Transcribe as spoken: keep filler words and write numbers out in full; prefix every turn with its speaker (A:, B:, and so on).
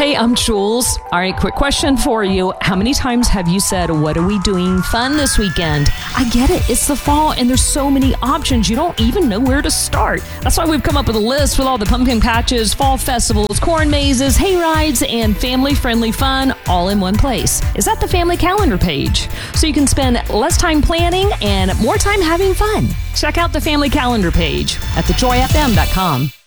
A: Hey, I'm Jules. All right, quick question for you. How many times have you said, what are we doing fun this weekend? I get it. It's the fall and there's so many options. You don't even know where to start. That's why we've come up with a list with all the pumpkin patches, fall festivals, corn mazes, hay rides, and family-friendly fun all in one place. Is that the family calendar page? So you can spend less time planning and more time having fun. Check out the family calendar page at the joy f m dot com.